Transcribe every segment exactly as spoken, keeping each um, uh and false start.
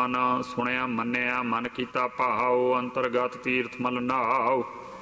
ਮਨ, ਸੁਣਿਆ ਮੰਨਿਆ ਮਨ ਕੀਤਾ ਭਾਉ, ਅੰਤਰਗਤ ਤੀਰਥ ਮਲ ਨਹਾਉ।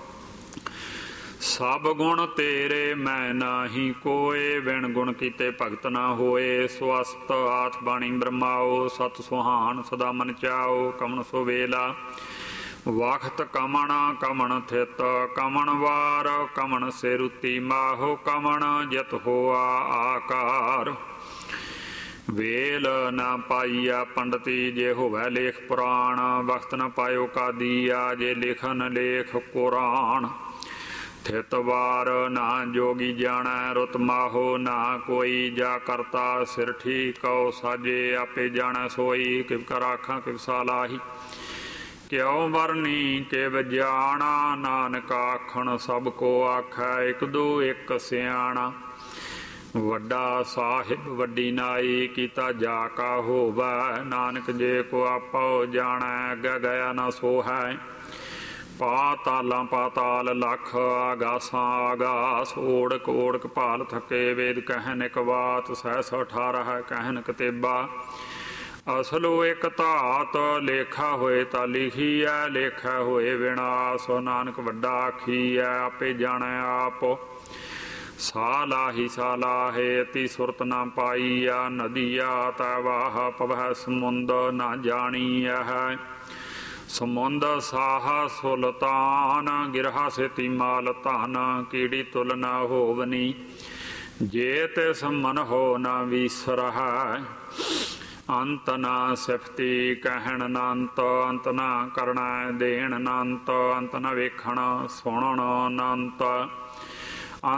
ਸਭ ਗੁਣ ਤੇਰੇ ਮੈਂ ਨਾਹੀ ਕੋਏ, ਬਿਨ ਗੁਣ ਕੀਤੇ ਭਗਤ ਨਾ ਹੋਏ। ਸਵਸਤ ਆਠ ਬਾਣੀ ਬ੍ਰਹਮਾਓ, ਸਤ ਸੁਹਾਨ ਸਦਾ ਮਨ ਚਾਓ। ਕਮਣ ਸੋ ਵੇਲਾ ਵਖਤ ਕਮਣ, ਕਮਣ ਥਿਤ ਕਮਣ ਵਾਰ, ਕਮਣ ਸੇ ਰੁਤੀ ਮਾਹੋ, ਕਮਣ ਜਿਤ ਹੋਆ ਆਕਾਰ। ਵੇਲ ਨਾ ਪਾਈਆ ਪੰਡਤੀ, ਜੇ ਹੋਵੈ ਲੇਖ ਪੁਰਾਣ, ਵਖਤ ਨ ਪਾਇਓ ਕਾਦੀਆ, ਜੇ ਲਿਖਨ ਲੇਖ ਕੁਰਾਨ। ਥਿਤ ਵਾਰ ਨਾ ਜੋਗੀ ਜਾਣੈ, ਰੁਤ ਮਾਹੋ ਨਾ ਕੋਈ, ਜਾ ਕਰਤਾ ਸਿਰ ਠੀਕਉ ਸਾਜੇ, ਆਪੇ ਜਾਣੈ ਸੋਈ। ਕਿਵ ਕਰ ਆਖਾਂ ਕਿਵ ਸਾਲਾਹੀ, ਕਿਉ ਵਰਨੀ ਕਿਵ ਜਾਣਾ, ਨਾਨਕ ਆਖਣ ਸਭ ਕੋ ਆਖੈ, ਇਕ ਦੂ ਇਕ ਸਿਆਣਾ। ਵੱਡਾ ਸਾਹਿਬ ਵੱਡੀ ਨਾਈ, ਕੀਤਾ ਜਾ ਕਾ ਹੋਵੈ, ਨਾਨਕ ਜੇ ਕੋ ਆਪੋ ਜਾਣੈ, ਅੱਗੇ ਗਿਆ ਨਾ ਸੋ ਹੈ। ਪਾਤਾਲਾਂ ਪਾਤਾਲ ਲਖ, ਆਗਾਸਾਂ ਆਗਾਸ, ਓੜਕ ਓੜਕ ਭਾਲ ਥਕੇ। ਵੇਦ ਕਹਿਨ ਇਕ ਬਾਤ, ਸਹਿਸ ਅਠਾਰਹ ਕਹਿਨ ਕਤੇਬਾ। ਅਸਲੋ ਇੱਕ ਧਾਤ, ਲੇਖਾ ਹੋਏ ਤਾਂ ਲਿਖੀਐ, ਲੇਖਾ ਹੋਏ ਵਿਨਾਸ਼। ਨਾਨਕ ਵੱਡਾ ਆਖੀਐ, ਆਪੇ ਜਾਣੈ ਆਪ। ਸਾਲਾਹੀ ਸਾਲਾਹੇ, ਅਤੀ ਸੁਰਤ ਨਾ ਪਾਈਆ, ਨਦੀਆ ਤੈ ਵਾਹ ਪਵਹਿ ਸਮੁੰਦ ਨਾ ਜਾਣੀਐ। ਸਮੁੰਦ ਸਾਹ ਸੁਲਤਾਨ, ਗਿਰਹਾ ਸੇਤੀ ਮਾਲ ਧਨ, ਕੀੜੀ ਤੁਲ ਨਾ ਹੋਵਨੀ, ਜੇ ਤਿਸ ਮਨ ਹੋ ਨਾ ਵੀਸਰਹਿ। ਅੰਤ ਨਾ ਸਿਫਤੀ ਕਹਿਣ ਨਾ ਅੰਤ, ਅੰਤ ਨਾ ਕਰਨਾ ਦੇਣ ਨਾ ਅੰਤ, ਅੰਤ ਨਾ ਵੇਖਣ ਸੁਣਨ ਨਾ ਅੰਤ।